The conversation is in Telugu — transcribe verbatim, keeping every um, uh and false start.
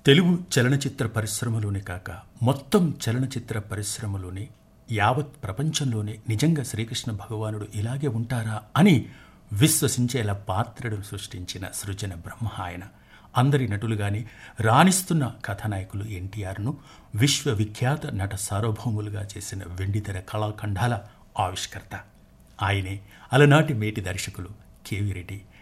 తెలుగు చలనచిత్ర పరిశ్రమలోనే కాక మొత్తం చలనచిత్ర పరిశ్రమలోనే యావత్ ప్రపంచంలోనే నిజంగా శ్రీకృష్ణ భగవానుడు ఇలాగే ఉంటారా అని విశ్వసించేలా పాత్రను సృష్టించిన సృజన బ్రహ్మ ఆయన. అందరి నటులుగానే రాణిస్తున్న కథానాయకులు ఎన్టీఆర్ను విశ్వవిఖ్యాత నట సార్వభౌములుగా చేసిన వెండితెర కళాఖండాల ఆవిష్కర్త ఆయనే. అలనాటి మేటి దర్శకులు కేవీ రెడ్డి.